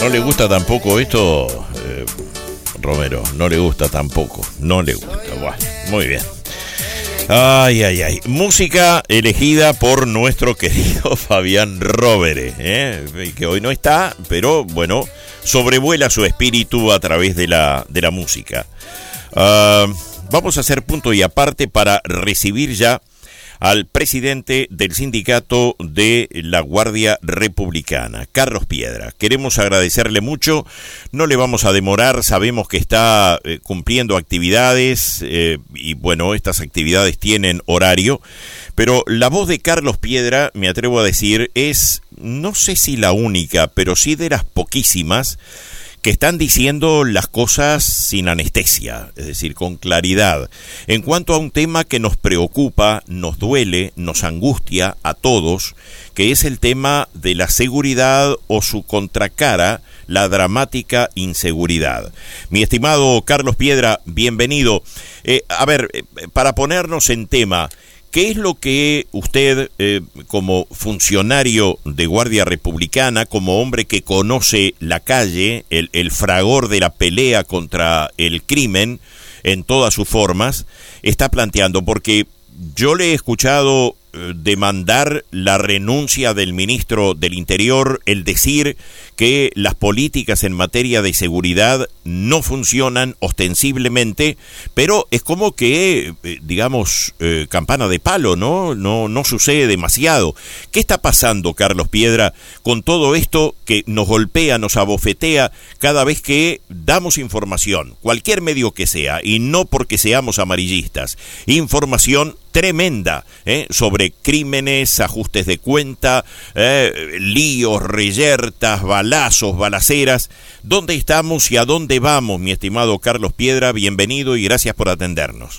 No le gusta tampoco esto, Romero, no le gusta tampoco, no le gusta. Bueno, muy bien. Ay, ay, ay. Música elegida por nuestro querido Fabián Rovere, que hoy no está, pero bueno, sobrevuela su espíritu a través de la música. Vamos a hacer punto y aparte para recibir ya al presidente del sindicato de la Guardia Republicana, Carlos Piedra. Queremos agradecerle mucho, no le vamos a demorar, sabemos que está cumpliendo actividades y bueno, estas actividades tienen horario, pero la voz de Carlos Piedra, me atrevo a decir, es, no sé si la única, pero sí de las poquísimas que están diciendo las cosas sin anestesia, es decir, con claridad, en cuanto a un tema que nos preocupa, nos duele, nos angustia a todos, que es el tema de la seguridad o su contracara, la dramática inseguridad. Mi estimado Carlos Piedra, bienvenido. Para ponernos en tema, ¿qué es lo que usted, como funcionario de Guardia Republicana, como hombre que conoce la calle, el fragor de la pelea contra el crimen en todas sus formas, está planteando? Porque yo le he escuchado demandar la renuncia del ministro del Interior, el decir que las políticas en materia de seguridad no funcionan ostensiblemente, pero es como que, campana de palo, no sucede demasiado. ¿Qué está pasando, Carlos Piedra, con todo esto que nos golpea, nos abofetea cada vez que damos información, cualquier medio que sea, y no porque seamos amarillistas, información tremenda sobre crímenes, ajustes de cuenta, líos, reyertas, balazos, balaceras? ¿Dónde estamos y a dónde vamos, mi estimado Carlos Piedra? Bienvenido y gracias por atendernos.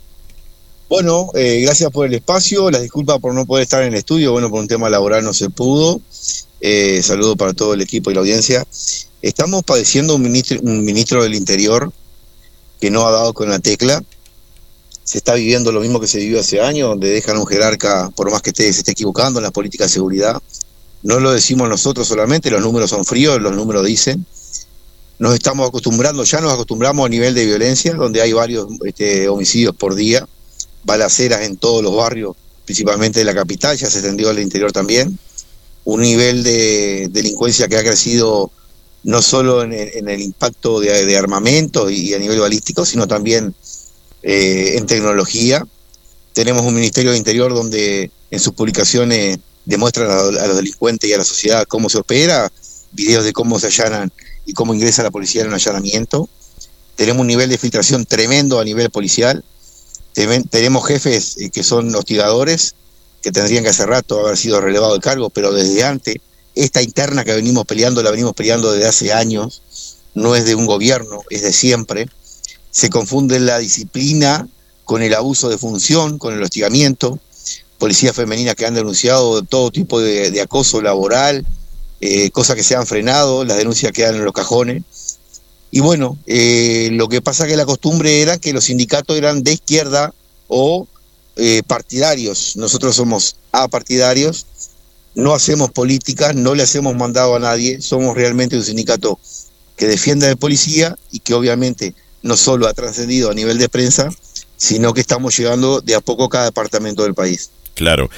Bueno, gracias por el espacio, las disculpas por no poder estar en el estudio, bueno, por un tema laboral no se pudo. Saludo para todo el equipo y la audiencia. Estamos padeciendo un ministro del Interior que no ha dado con la tecla. Se está viviendo lo mismo que se vivió hace años, donde dejan a un jerarca, por más que se esté equivocando en la política de seguridad. No lo decimos nosotros solamente, los números son fríos, los números dicen. Nos acostumbramos a nivel de violencia, donde hay varios homicidios por día, balaceras en todos los barrios, principalmente de la capital, ya se extendió al interior también. Un nivel de delincuencia que ha crecido no solo en el impacto de armamento y a nivel balístico, sino también en tecnología. Tenemos un Ministerio de Interior donde en sus publicaciones demuestran a los delincuentes y a la sociedad cómo se opera, videos de cómo se allanan y cómo ingresa la policía en un allanamiento. Tenemos un nivel de filtración tremendo a nivel policial. Tenemos jefes que son hostigadores, que tendrían que hace rato haber sido relevados del cargo, pero desde antes, esta interna que la venimos peleando desde hace años, no es de un gobierno, es de siempre. Se confunde la disciplina con el abuso de función, con el hostigamiento. Policías femeninas que han denunciado todo tipo de acoso laboral, cosas que se han frenado, las denuncias quedan en los cajones. Y bueno, lo que pasa es que la costumbre era que los sindicatos eran de izquierda o partidarios. Nosotros somos apartidarios, no hacemos política, no le hacemos mandado a nadie, somos realmente un sindicato que defiende a la policía y que obviamente no solo ha trascendido a nivel de prensa, sino que estamos llegando de a poco a cada departamento del país. Claro.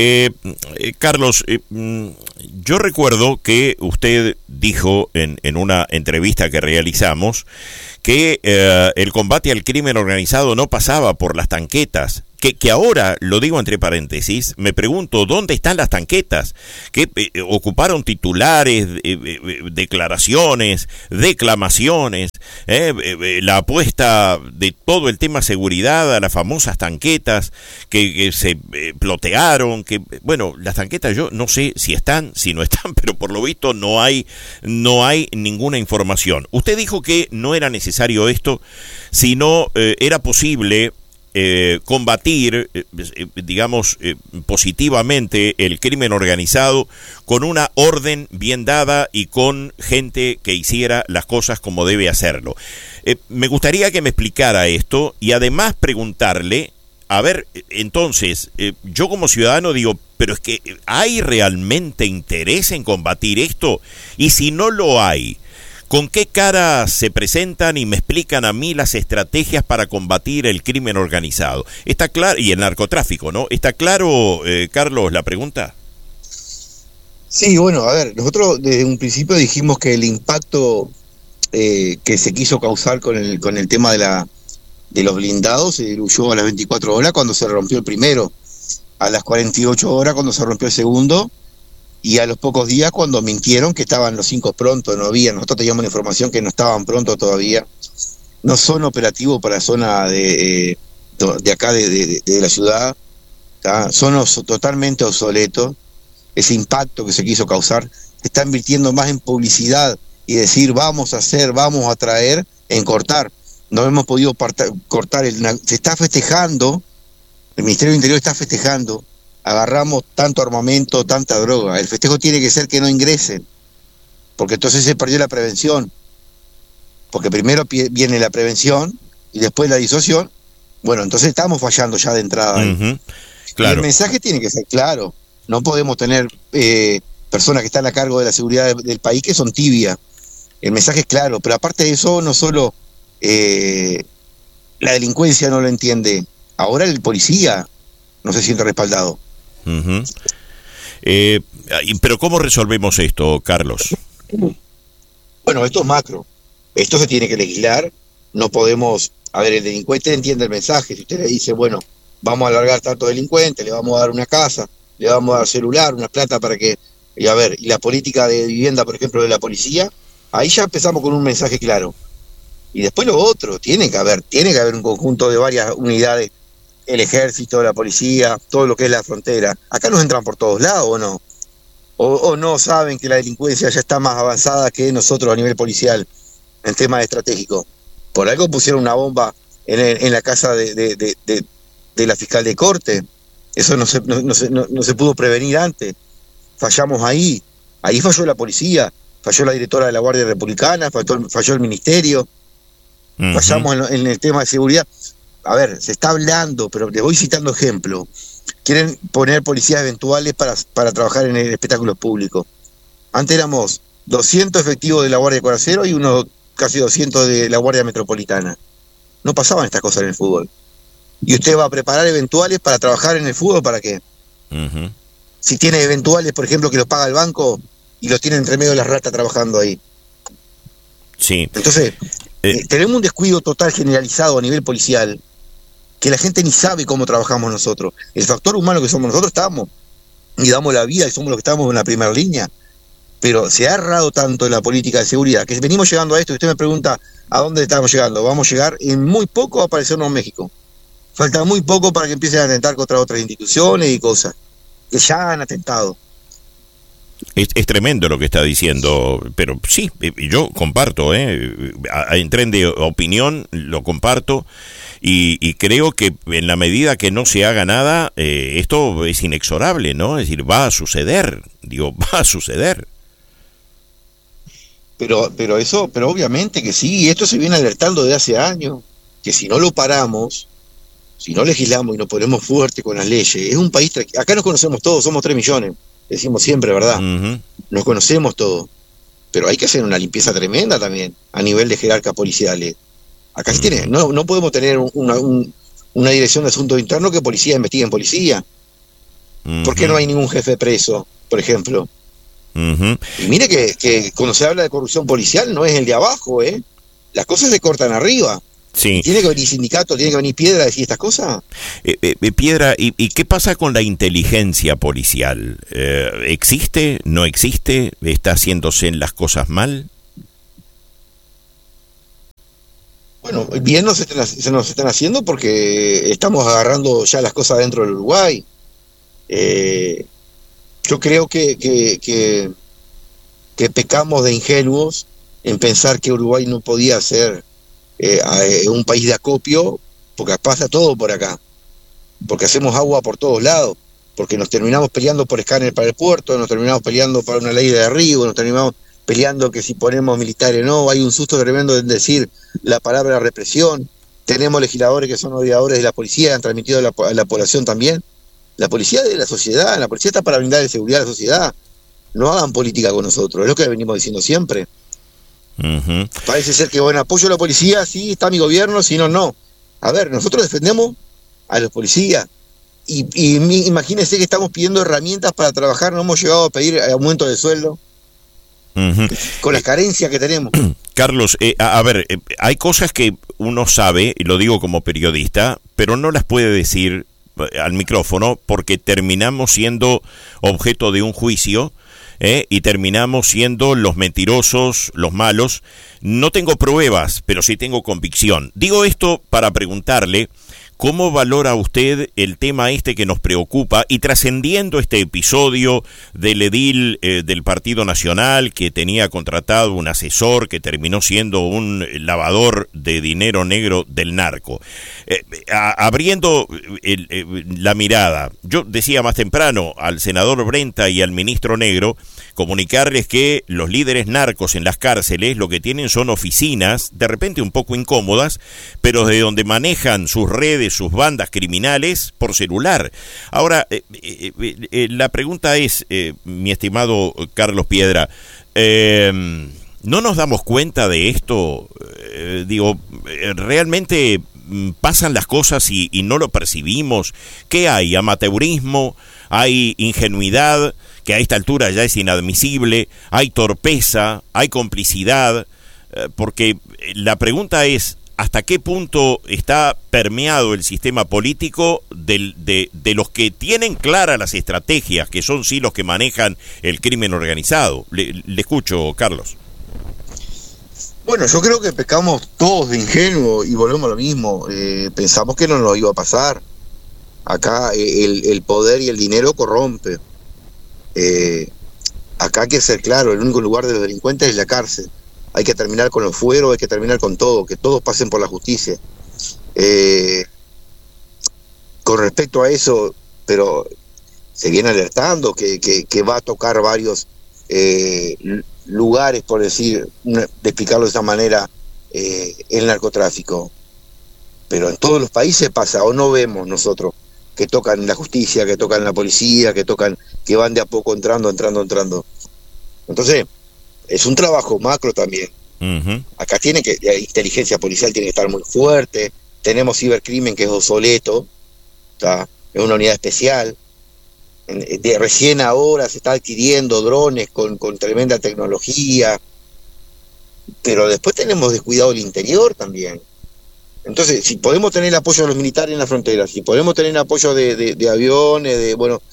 Carlos, yo recuerdo que usted dijo en una entrevista que realizamos que el combate al crimen organizado no pasaba por las tanquetas, que ahora, lo digo entre paréntesis, me pregunto, ¿dónde están las tanquetas? Que ocuparon titulares, declaraciones, declamaciones, la apuesta de todo el tema seguridad a las famosas tanquetas que se plotearon, que bueno, las tanquetas yo no sé si están, si no están, pero por lo visto no hay ninguna información. Usted dijo que no era necesario esto, sino era posible combatir, positivamente el crimen organizado con una orden bien dada y con gente que hiciera las cosas como debe hacerlo. Me gustaría que me explicara esto y además preguntarle, a ver, entonces, yo como ciudadano digo, pero es que ¿hay realmente interés en combatir esto? Y si no lo hay, ¿con qué cara se presentan y me explican a mí las estrategias para combatir el crimen organizado? Está claro, y el narcotráfico, ¿no? ¿Está claro, Carlos, la pregunta? Sí, bueno, a ver, nosotros desde un principio dijimos que el impacto que se quiso causar con el tema de los blindados se diluyó a las 24 horas cuando se rompió el primero, a las 48 horas cuando se rompió el segundo, y a los pocos días cuando mintieron que estaban los 5 pronto, no había. Nosotros teníamos la información que no estaban pronto todavía, no son operativos para la zona de acá de la ciudad, ¿tá? Son totalmente obsoletos. Ese impacto que se quiso causar se está invirtiendo más en publicidad y decir vamos a hacer, vamos a traer, en cortar. No hemos podido cortar, se está festejando, el Ministerio del Interior está festejando, agarramos tanto armamento, tanta droga. El festejo tiene que ser que no ingresen, porque entonces se perdió la prevención, porque primero viene la prevención y después la disuasión. Bueno, entonces estamos fallando ya de entrada. Claro. Y el mensaje tiene que ser claro, no podemos tener personas que están a cargo de la seguridad del país que son tibias. El mensaje es claro, pero aparte de eso, no solo la delincuencia no lo entiende, ahora el policía no se siente respaldado. Pero ¿cómo resolvemos esto, Carlos? Bueno, esto es macro, esto se tiene que legislar, no podemos, a ver, el delincuente entiende el mensaje, si usted le dice, bueno, vamos a alargar tanto delincuente, le vamos a dar una casa, le vamos a dar celular, una plata para que, y a ver, y la política de vivienda, por ejemplo, de la policía, ahí ya empezamos con un mensaje claro. Y después lo otro, tiene que haber un conjunto de varias unidades, el ejército, la policía, todo lo que es la frontera. Acá nos entran por todos lados, ¿o no? O no saben que la delincuencia ya está más avanzada que nosotros a nivel policial, en temas estratégicos. Por algo pusieron una bomba en la casa de la fiscal de corte. Eso no se pudo prevenir antes. Fallamos ahí falló la policía, falló la directora de la Guardia Republicana, falló el ministerio. Fallamos en el tema de seguridad. A ver, se está hablando, pero les voy citando ejemplos. Quieren poner policías eventuales para trabajar en el espectáculo público. Antes éramos 200 efectivos de la Guardia Corazero y unos casi 200 de la Guardia Metropolitana. No pasaban estas cosas en el fútbol. ¿Y usted va a preparar eventuales para trabajar en el fútbol? ¿Para qué? Si tiene eventuales, por ejemplo, que los paga el banco y los tiene entre medio de las ratas trabajando ahí. Sí. Entonces, tenemos un descuido total generalizado a nivel policial, que la gente ni sabe cómo trabajamos nosotros. El factor humano que somos nosotros estamos, y damos la vida y somos los que estamos en la primera línea, pero se ha errado tanto en la política de seguridad, que venimos llegando a esto, y usted me pregunta, ¿a dónde estamos llegando? Vamos a llegar en muy poco a aparecernos en México. Falta muy poco para que empiecen a atentar contra otras instituciones y cosas, que ya han atentado. Es tremendo lo que está diciendo, pero sí, yo comparto, en tren de opinión lo comparto y creo que en la medida que no se haga nada, esto es inexorable, ¿no? Es decir, va a suceder, va a suceder. Pero obviamente que sí, esto se viene alertando desde hace años, que si no lo paramos, si no legislamos y nos ponemos fuerte con las leyes, es un país, acá nos conocemos todos, somos 3 millones. Decimos siempre, ¿verdad? Nos conocemos todos, pero hay que hacer una limpieza tremenda también a nivel de jerarcas policiales. Acá se tiene, no podemos tener una dirección de asuntos internos que policía investigue en policía. ¿Por qué no hay ningún jefe preso, por ejemplo? Y mire que cuando se habla de corrupción policial no es el de abajo, las cosas se cortan arriba. Sí. ¿Tiene que venir sindicato, tiene que venir Piedra a decir estas cosas? Piedra, ¿y qué pasa con la inteligencia policial? ¿Existe? ¿No existe? ¿Está haciéndose las cosas mal? Bueno, bien se nos están haciendo porque estamos agarrando ya las cosas dentro del Uruguay. Yo creo que pecamos de ingenuos en pensar que Uruguay no podía ser un país de acopio, porque pasa todo por acá, porque hacemos agua por todos lados, porque nos terminamos peleando por escáner para el puerto, nos terminamos peleando para una ley de derribo, nos terminamos peleando que si ponemos militares no, hay un susto tremendo en decir la palabra represión, tenemos legisladores que son odiadores de la policía, han transmitido a la población también, La policía es de la sociedad, la policía está para brindar seguridad a la sociedad. No hagan política con nosotros, es lo que venimos diciendo siempre. Uh-huh. Parece ser que, bueno, apoyo a la policía, sí, está mi gobierno, si no, no. A ver, nosotros defendemos a los policías. Imagínense que estamos pidiendo herramientas para trabajar, no hemos llegado a pedir aumento de sueldo. Uh-huh. Con las carencias que tenemos. Carlos, a ver, hay cosas que uno sabe, y lo digo como periodista, pero no las puede decir al micrófono porque terminamos siendo objeto de un juicio, y terminamos siendo los mentirosos, los malos. No tengo pruebas, pero sí tengo convicción. Digo esto para preguntarle ¿cómo valora usted el tema que nos preocupa y trascendiendo este episodio del edil del Partido Nacional que tenía contratado un asesor que terminó siendo un lavador de dinero negro del narco? Abriendo la mirada, yo decía más temprano al senador Brenta y al ministro Negro, comunicarles que los líderes narcos en las cárceles lo que tienen son oficinas, de repente un poco incómodas, pero de donde manejan sus redes, sus bandas criminales por celular. Ahora, la pregunta es, mi estimado Carlos Piedra, ¿no nos damos cuenta de esto? ¿Realmente pasan las cosas y no lo percibimos? ¿Qué hay? ¿Amateurismo? ¿Hay ingenuidad? Que a esta altura ya es inadmisible. ¿Hay torpeza? ¿Hay complicidad? Porque la pregunta es, ¿hasta qué punto está permeado el sistema político de los que tienen claras las estrategias, que son sí los que manejan el crimen organizado? Le escucho, Carlos. Bueno, yo creo que pecamos todos de ingenuo y volvemos a lo mismo. Pensamos que no nos iba a pasar. Acá el poder y el dinero corrompe. Acá hay que ser claro, el único lugar de los delincuentes es la cárcel. Hay que terminar con los fueros, hay que terminar con todo, que todos pasen por la justicia. Con respecto a eso, pero se viene alertando que va a tocar varios lugares, por decir, de explicarlo de esa manera, el narcotráfico. Pero en todos los países pasa, o no vemos nosotros que tocan la justicia, que tocan la policía, que van de a poco entrando. Entonces, es un trabajo macro también. Uh-huh. Acá la inteligencia policial tiene que estar muy fuerte. Tenemos cibercrimen que es obsoleto, ¿tá? Es una unidad especial. Recién ahora se está adquiriendo drones con tremenda tecnología, pero después tenemos descuidado el interior también. Entonces, si podemos tener el apoyo de los militares en la frontera, si podemos tener el apoyo de aviones,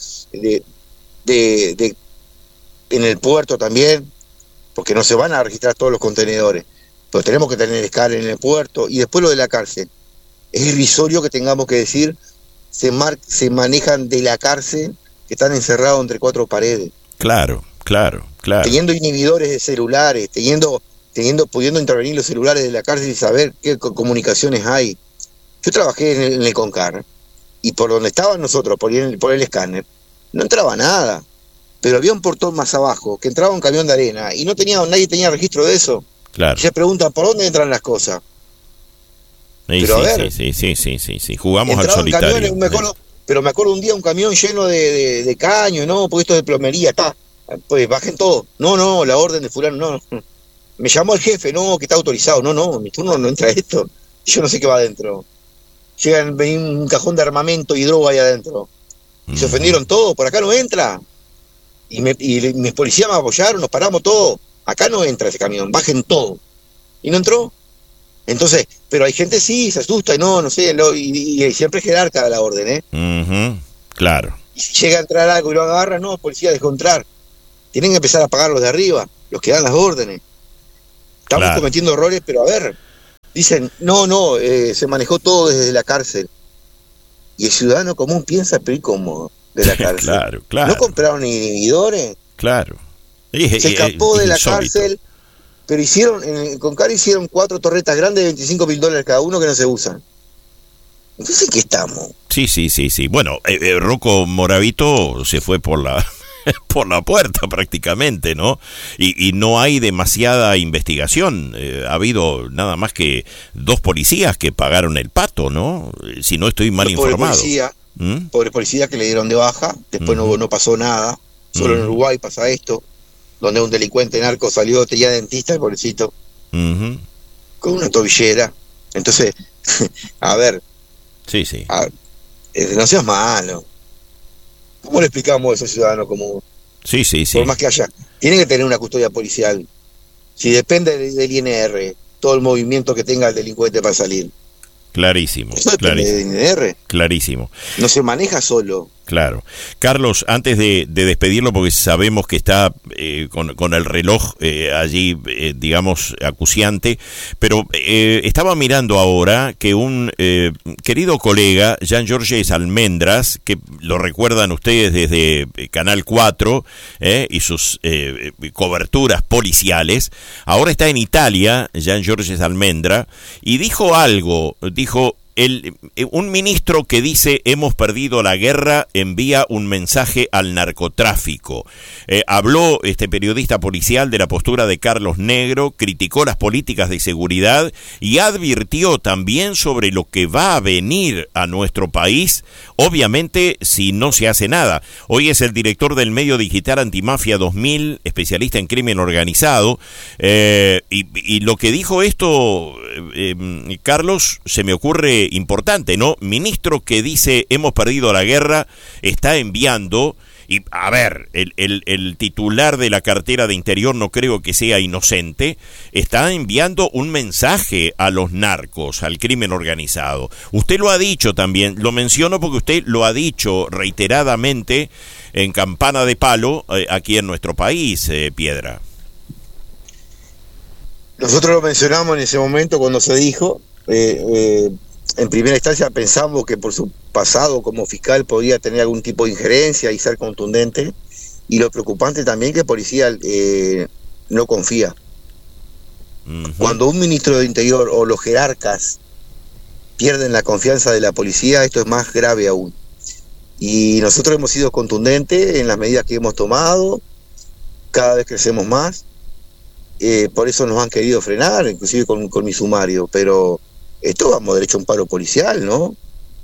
en el puerto también, porque no se van a registrar todos los contenedores, pero tenemos que tener escala en el puerto. Y después lo de la cárcel, es irrisorio que tengamos que decir, se manejan de la cárcel, que están encerrados entre cuatro paredes. Claro. Teniendo inhibidores de celulares, pudiendo intervenir los celulares de la cárcel y saber qué comunicaciones hay. Yo trabajé en el CONCAR, y por donde estaban nosotros, por el escáner, no entraba nada. Pero había un portón más abajo, que entraba un camión de arena, y nadie tenía registro de eso. Claro. Y se preguntan, ¿por dónde entran las cosas? Pero sí. Jugamos al solitario. Camiones, pero me acuerdo un día un camión lleno de caño, ¿no? Porque esto es de plomería, pues bajen todo. No, la orden de fulano, no. Me llamó el jefe, no, que está autorizado. No, mi turno no entra esto. Yo no sé qué va adentro. Llegan un cajón de armamento y droga ahí adentro. Y se ofendieron todos, por acá no entra. Y mis policías me apoyaron, nos paramos todos. Acá no entra ese camión, bajen todo. Y no entró. Entonces, pero hay gente sí, se asusta y no sé, y siempre es jerarca la orden, Uh-huh. Claro. Y si llega a entrar algo y lo agarra, no, policía, dejó entrar. Tienen que empezar a pagar los de arriba, los que dan las órdenes. Estamos cometiendo errores, pero a ver, dicen, se manejó todo desde la cárcel. Y el ciudadano común piensa, pero ¿y cómo? De la cárcel. Claro. ¿No compraron inhibidores? Claro. Se escapó de la cárcel, pero en el CONCAR hicieron 4 torretas grandes de $25,000 cada uno que no se usan. Entonces, ¿qué estamos? Sí. Bueno, Rocco Moravito se fue por la puerta prácticamente, ¿no? Y no hay demasiada investigación. Ha habido nada más que 2 policías que pagaron el pato, ¿no? Si no estoy mal informado. pobres policías que le dieron de baja, después no pasó nada, solo en Uruguay pasa esto, donde un delincuente narco salió, tenía dentista, el pobrecito, con una tobillera. Entonces, a ver, sí. No seas malo. ¿Cómo le explicamos a esos ciudadanos como Sí. por más que haya, tiene que tener una custodia policial? Si depende del INR, todo el movimiento que tenga el delincuente para salir. Clarísimo, Eso depende del INR. clarísimo. No se maneja solo. Claro. Carlos, antes de despedirlo, porque sabemos que está con el reloj allí, digamos, acuciante, pero estaba mirando ahora que un querido colega, Jean-Georges Almendras, que lo recuerdan ustedes desde Canal 4 y sus coberturas policiales, ahora está en Italia, Jean-Georges Almendra, y dijo algo, un ministro que dice hemos perdido la guerra envía un mensaje al narcotráfico. Habló este periodista policial de la postura de Carlos Negro, criticó las políticas de seguridad y advirtió también sobre lo que va a venir a nuestro país, obviamente si no se hace nada. Hoy es el director del medio digital Antimafia 2000, especialista en crimen organizado, y lo que dijo esto, Carlos, se me ocurre importante, ¿no? Ministro que dice hemos perdido la guerra, está enviando, y a ver, el titular de la cartera de Interior no creo que sea inocente, está enviando un mensaje a los narcos, al crimen organizado. Usted lo ha dicho también, lo menciono porque usted lo ha dicho reiteradamente en Campana de Palo aquí en nuestro país, Piedra. Nosotros lo mencionamos en ese momento cuando se dijo. En primera instancia pensamos que por su pasado como fiscal podía tener algún tipo de injerencia y ser contundente, y lo preocupante también que el policía no confía. Cuando un ministro de Interior o los jerarcas pierden la confianza de la policía, esto es más grave aún. Y nosotros hemos sido contundentes en las medidas que hemos tomado, cada vez crecemos más, por eso nos han querido frenar, inclusive con mi sumario, pero esto vamos derecho a un paro policial, ¿no?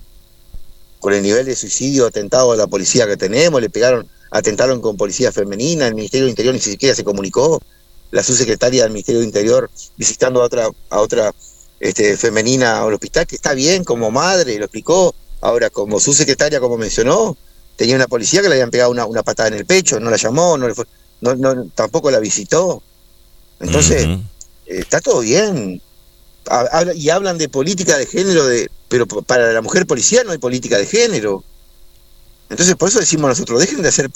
Con el nivel de suicidio, atentado a la policía que tenemos, atentaron con policía femenina, el Ministerio de Interior ni siquiera se comunicó, la subsecretaria del Ministerio de Interior visitando a otra femenina al hospital, que está bien como madre, lo explicó. Ahora, como subsecretaria, como mencionó, tenía una policía que le habían pegado una patada en el pecho, no la llamó, tampoco la visitó. Entonces, está todo bien. Y hablan de política de género, pero para la mujer policía no hay política de género. Entonces por eso decimos nosotros, dejen de hacer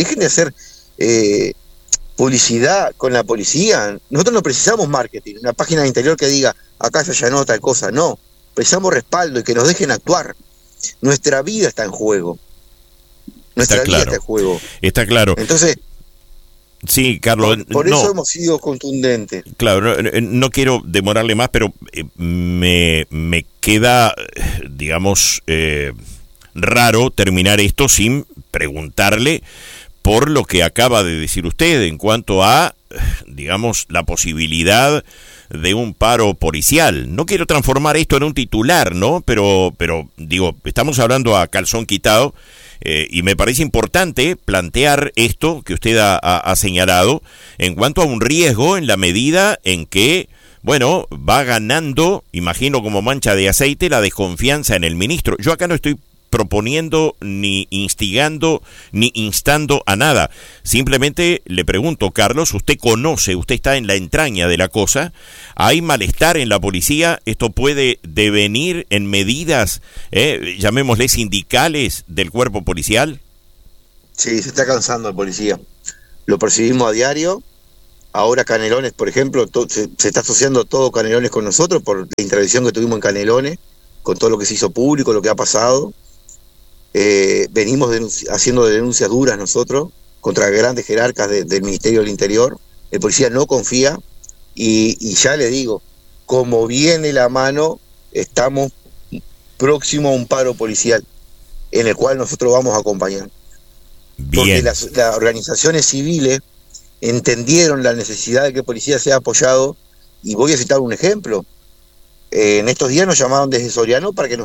publicidad con la policía. Nosotros no precisamos marketing, una página de Interior que diga acá se allanó tal cosa, no, precisamos respaldo y que nos dejen actuar. Nuestra vida está en juego, nuestra vida está en juego. Está claro. Entonces sí, Carlos. Por eso hemos sido contundentes. Claro, no quiero demorarle más, pero me queda, digamos, raro terminar esto sin preguntarle por lo que acaba de decir usted en cuanto a, digamos, la posibilidad de un paro policial. No quiero transformar esto en un titular, ¿no? Pero digo, estamos hablando a calzón quitado. Y me parece importante plantear esto que usted ha señalado en cuanto a un riesgo en la medida en que, bueno, va ganando, imagino como mancha de aceite, la desconfianza en el ministro. Yo acá no estoy proponiendo ni instigando ni instando a nada. Simplemente le pregunto, Carlos, usted conoce, usted está en la entraña de la cosa, hay malestar en la policía, esto puede devenir en medidas, llamémosle sindicales del cuerpo policial. Sí, se está cansando el policía, lo percibimos a diario. Ahora Canelones, por ejemplo, se está asociando todo Canelones con nosotros por la intervención que tuvimos en Canelones, con todo lo que se hizo público, lo que ha pasado. Venimos haciendo denuncias duras nosotros contra grandes jerarcas del Ministerio del Interior. El policía no confía y ya le digo, como viene la mano, estamos próximos a un paro policial en el cual nosotros vamos a acompañar. Porque las organizaciones civiles entendieron la necesidad de que el policía sea apoyado, y voy a citar un ejemplo. En estos días nos llamaron desde Soriano para que nosotros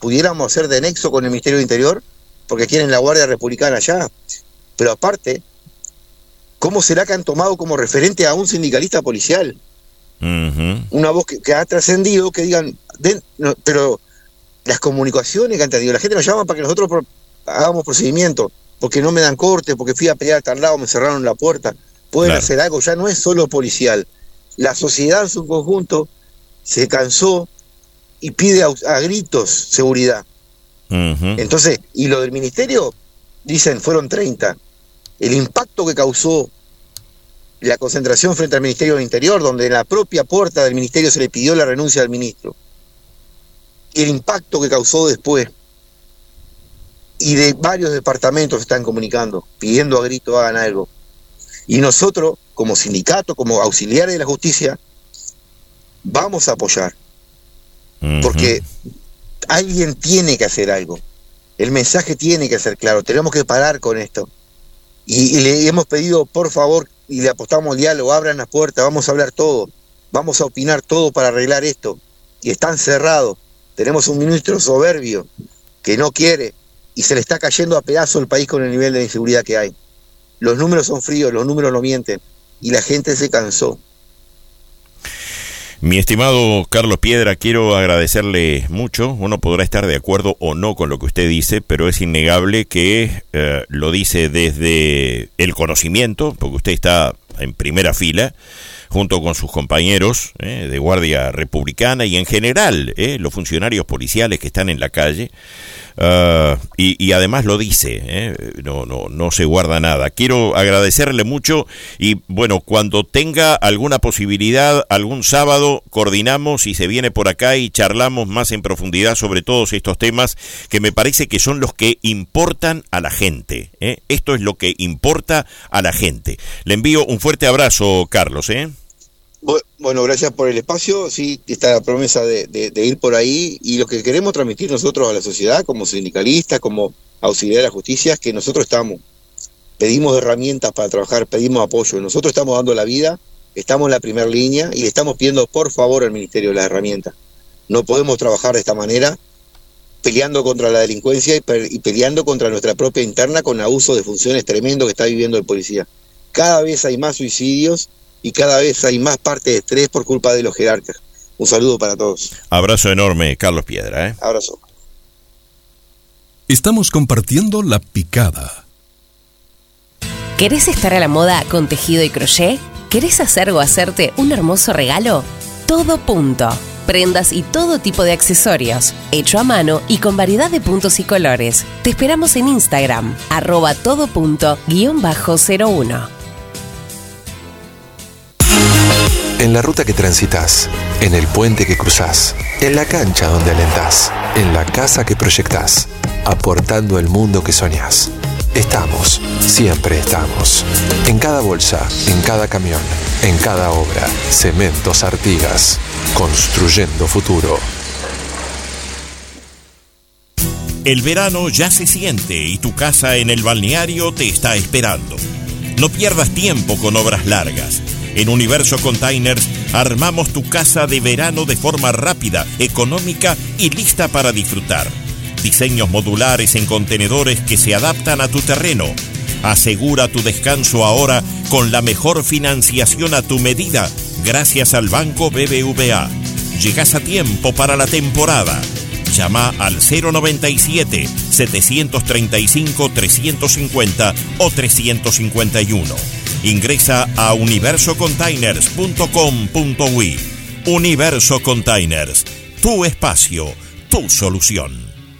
pudiéramos hacer de nexo con el Ministerio del Interior, porque quieren la Guardia Republicana allá. Pero aparte, ¿cómo será que han tomado como referente a un sindicalista policial? Una voz que ha trascendido, que digan, pero las comunicaciones que han tenido, la gente nos llama para que nosotros hagamos procedimiento, porque no me dan corte, porque fui a pelear a tal lado, me cerraron la puerta. Pueden hacer algo, ya no es solo policial. La sociedad en su conjunto se cansó y pide a gritos seguridad. Entonces, y lo del ministerio, dicen, fueron 30. El impacto que causó la concentración frente al Ministerio del Interior, donde en la propia puerta del ministerio se le pidió la renuncia al ministro, el impacto que causó después, y de varios departamentos están comunicando, pidiendo a grito hagan algo. Y nosotros, como sindicato, como auxiliares de la justicia, vamos a apoyar, porque alguien tiene que hacer algo. El mensaje tiene que ser claro, tenemos que parar con esto. Y le hemos pedido, por favor, y le apostamos al diálogo, abran las puertas, vamos a hablar todo, vamos a opinar todo para arreglar esto. Y están cerrados. Tenemos un ministro soberbio que no quiere, y se le está cayendo a pedazos el país con el nivel de inseguridad que hay. Los números son fríos, los números no mienten, y la gente se cansó. Mi estimado Carlos Piedra, quiero agradecerle mucho. Uno podrá estar de acuerdo o no con lo que usted dice, pero es innegable que lo dice desde el conocimiento, porque usted está en primera fila, junto con sus compañeros de Guardia Republicana y en general los funcionarios policiales que están en la calle, y además lo dice, no se guarda nada. Quiero agradecerle mucho y bueno, cuando tenga alguna posibilidad, algún sábado coordinamos y se viene por acá y charlamos más en profundidad sobre todos estos temas que me parece que son los que importan a la gente. Esto es lo que importa a la gente. Le envío un fuerte abrazo, Carlos. Bueno, gracias por el espacio. Sí, está la promesa de ir por ahí, y lo que queremos transmitir nosotros a la sociedad, como sindicalistas, como auxiliares de la justicia, es que nosotros pedimos herramientas para trabajar, pedimos apoyo. Nosotros estamos dando la vida, estamos en la primera línea y le estamos pidiendo por favor al Ministerio las herramientas. No podemos trabajar de esta manera, peleando contra la delincuencia y peleando contra nuestra propia interna con abuso de funciones tremendo que está viviendo el policía. Cada vez hay más suicidios y cada vez hay más parte de estrés por culpa de los jerarcas. Un saludo para todos. Abrazo enorme, Carlos Piedra. Abrazo. Estamos compartiendo La Picada. ¿Querés estar a la moda con tejido y crochet? ¿Querés hacer o hacerte un hermoso regalo? Todo Punto. Prendas y todo tipo de accesorios, hecho a mano y con variedad de puntos y colores. Te esperamos en Instagram, @todopunto_01. En la ruta que transitas, en el puente que cruzás, en la cancha donde alentás, en la casa que proyectás, aportando el mundo que soñás. Estamos, siempre estamos. En cada bolsa, en cada camión, en cada obra. Cementos Artigas, construyendo futuro. El verano ya se siente y tu casa en el balneario te está esperando. No pierdas tiempo con obras largas. En Universo Containers armamos tu casa de verano de forma rápida, económica y lista para disfrutar. Diseños modulares en contenedores que se adaptan a tu terreno. Asegura tu descanso ahora con la mejor financiación a tu medida, gracias al Banco BBVA. Llegás a tiempo para la temporada. Llama al 097-735-350 o 351. Ingresa a universocontainers.com.uy. Universo Containers, tu espacio, tu solución.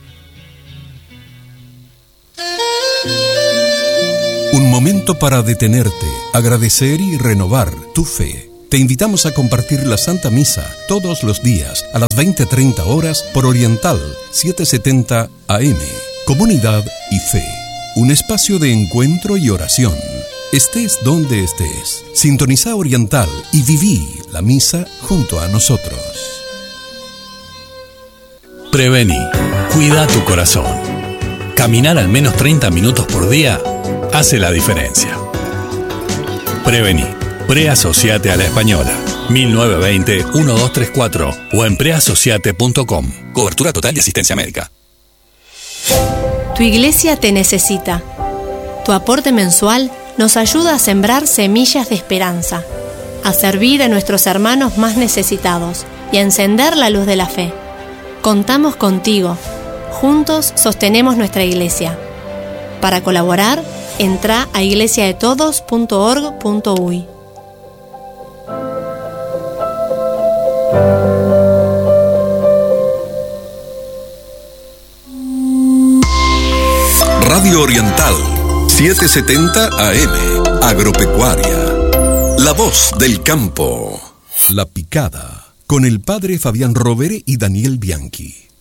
Un momento para detenerte, agradecer y renovar tu fe. Te invitamos a compartir la Santa Misa todos los días a las 20:30 horas por Oriental 770 AM. Comunidad y fe. Un espacio de encuentro y oración. Estés donde estés, sintoniza Oriental y viví la misa junto a nosotros. Prevení. Cuida tu corazón. Caminar al menos 30 minutos por día hace la diferencia. Prevení. Preasociate a La Española. 1920-1234 o en preasociate.com. Cobertura total y asistencia médica. Tu iglesia te necesita. Tu aporte mensual nos ayuda a sembrar semillas de esperanza, a servir a nuestros hermanos más necesitados y a encender la luz de la fe. Contamos contigo. Juntos sostenemos nuestra iglesia. Para colaborar, entra a iglesiadetodos.org.uy. Radio Oriental, 770 AM, Agropecuaria. La voz del campo. La Picada, con el padre Fabián Rovere y Daniel Bianchi.